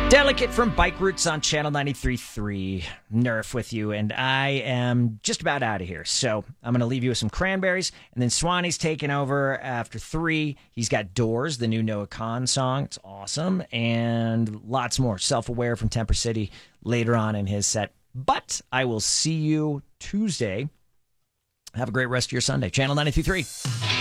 Delicate from Bike Roots on Channel 93.3. Nerf with you, and I am just about out of here. So I'm going to leave you with some Cranberries, and then Swanee's taking over after 3. He's got Doors, the new Noah Kahan song. It's awesome, and lots more. Self-Aware from Temper City later on in his set. But I will see you Tuesday. Have a great rest of your Sunday. Channel 93.3.